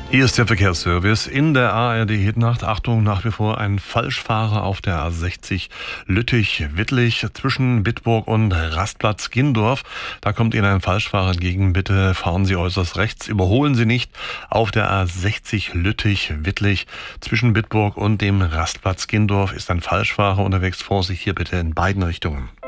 Hier ist der Verkehrsservice in der ARD-Hitnacht. Achtung, nach wie vor ein Falschfahrer auf der A60 Lüttich-Wittlich zwischen Bitburg und Rastplatz Gindorf. Da kommt Ihnen ein Falschfahrer entgegen. Bitte fahren Sie äußerst rechts. Überholen Sie nicht auf der A60 Lüttich-Wittlich zwischen Bitburg und dem Rastplatz Gindorf ist ein Falschfahrer unterwegs. Vorsicht hier bitte in beiden Richtungen.